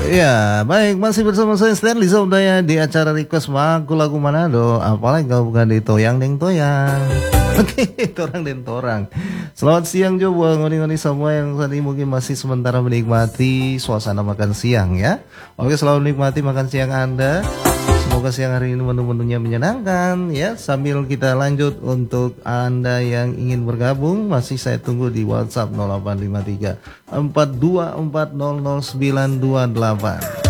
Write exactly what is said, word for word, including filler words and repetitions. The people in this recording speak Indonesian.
Ya, baik, masih bersama saya Stanley Saudaya di acara Request Lagu Manado. Apalagi kalau bukan di Toyang Deng Toyang. Oke, torang dan torang. Selamat siang juga ngoni-ngoni semua yang saat ini mungkin masih sementara menikmati suasana makan siang ya. Oke, selalu menikmati makan siang Anda. Semoga siang hari ini menu-menunya menyenangkan ya. Sambil kita lanjut untuk Anda yang ingin bergabung, masih saya tunggu di WhatsApp nol delapan lima tiga empat dua empat nol nol sembilan dua delapan.